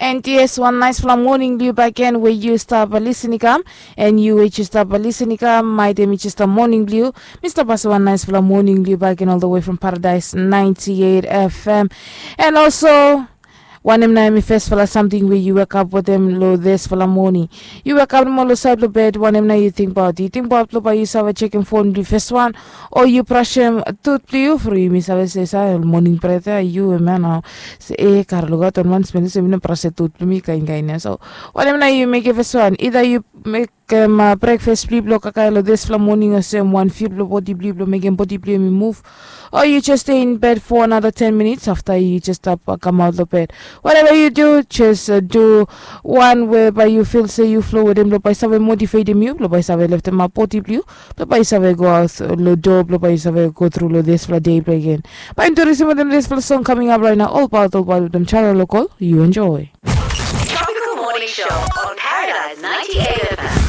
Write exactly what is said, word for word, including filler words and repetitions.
And yes, one nice from morning you back again where you start by listening come and you which you start by listening come. My name is just a morning blue. Mister Bass one nice from morning you back again all the way from Paradise ninety-eight F M. And also one em na first for something where you wake up with them low this for the morning. You wake up more side the bed, one em na you think about it. Think about lo you have a checking phone the first one or you brush him tooth to you for you miss say morning prayer you man now say eh Carlo got on one spend seven brush tooth to me kind kind so one em na you make a first one either you make um, uh, breakfast blue block a kind of this for morning or same one feel body blue make him body blue move or you just stay in bed for another ten minutes after you just up uh, come out of the bed. Whatever you do, just uh, do one whereby you feel say you flow with them. Lo by save motivate them you. Lo by save left them up body blue. Lo by save go out lo job. Lo by save go through lo this for day again. But into receive them this for the song coming up right now. All part all part with them channel local. You enjoy. Tropical Morning Show on Paradise ninety-eight F M.